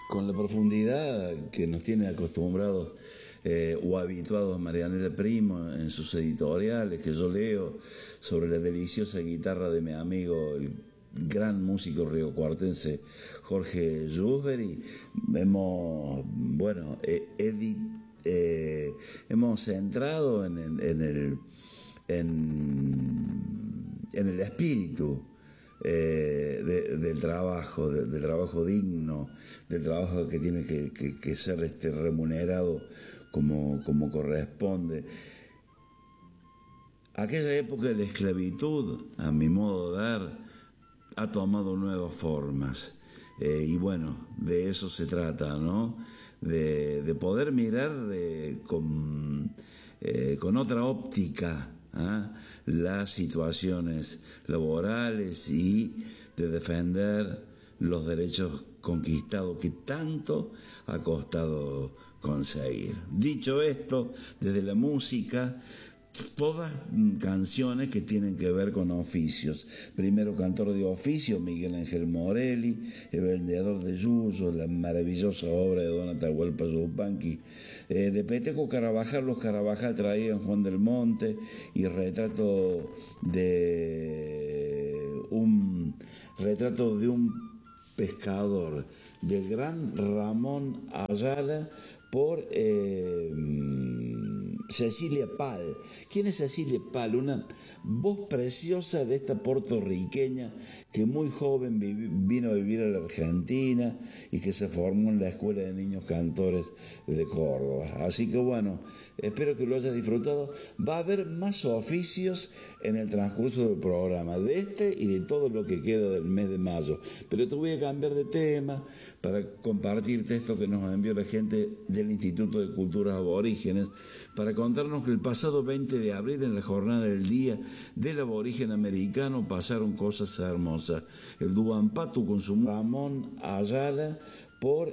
con la profundidad que nos tiene acostumbrados o habituados Marianela Primo en sus editoriales que yo leo sobre la deliciosa guitarra de mi amigo, el gran músico riocuartense Jorge Yusberi. Hemos centrado en el espíritu del trabajo digno, del trabajo que tiene que ser remunerado como corresponde. Aquella época de la esclavitud, a mi modo de ver, ha tomado nuevas formas. Y bueno, de eso se trata, ¿no? De poder mirar con otra óptica las situaciones laborales y de defender los derechos conquistados que tanto ha costado conseguir. Dicho esto, desde la música, todas canciones que tienen que ver con oficios. Primero cantor de oficio, Miguel Ángel Morelli, El vendedor de yuyos, la maravillosa obra de Don Atahualpa Yupanqui. De Peteco Carabajal, los Carabajal traían Juan del Monte y retrato de un pescador, del gran Ramón Ayala, por Cecilia Pal. ¿Quién es Cecilia Pal? Una voz preciosa de esta puertorriqueña que muy joven vino a vivir a la Argentina y que se formó en la Escuela de Niños Cantores de Córdoba. Así que bueno, espero que lo hayas disfrutado. Va a haber más oficios en el transcurso del programa, de este y de todo lo que queda del mes de mayo. Pero te voy a cambiar de tema para compartirte esto que nos envió la gente del Instituto de Culturas Aborígenes, para contarnos que el pasado 20 de abril, en la jornada del Día del Aborigen Americano, pasaron cosas hermosas. El Duampatu con su Ramón Ayala, por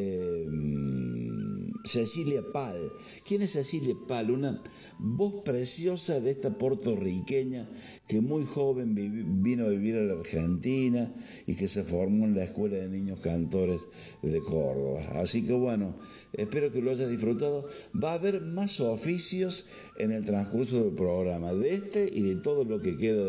Cecilia Pal. ¿Quién es Cecilia Pal? Una voz preciosa de esta puertorriqueña que muy joven vino a vivir a la Argentina y que se formó en la Escuela de Niños Cantores de Córdoba. Así que bueno, espero que lo hayas disfrutado. Va a haber más oficios en el transcurso del programa, de este y de todo lo que queda